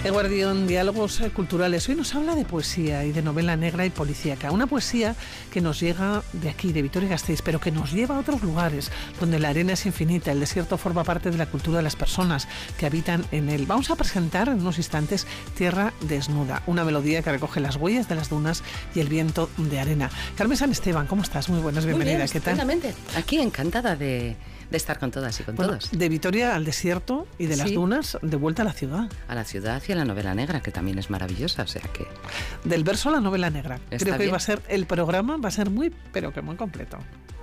Eguardión, diálogos culturales. Hoy nos habla de poesía y de novela negra y policíaca. Una poesía que nos llega de aquí, de Vitoria-Gasteiz, pero que nos lleva a otros lugares, donde la arena es infinita, el desierto forma parte de la cultura de las personas que habitan en él. Vamos a presentar en unos instantes Tierra Desnuda, una melodía que recoge las huellas de las dunas y el viento de arena. Carmen San Esteban, ¿cómo estás? Muy buenas, bienvenida. Muy bien, ¿qué tal? estupendamente. Aquí encantada de estar con todas y con todos. De Vitoria al desierto y de las dunas de vuelta a la ciudad. A la ciudad y a la novela negra, que también es maravillosa, o sea que... Del verso a la novela negra. Está Creo que bien. va a ser el programa, va a ser muy, pero que muy completo.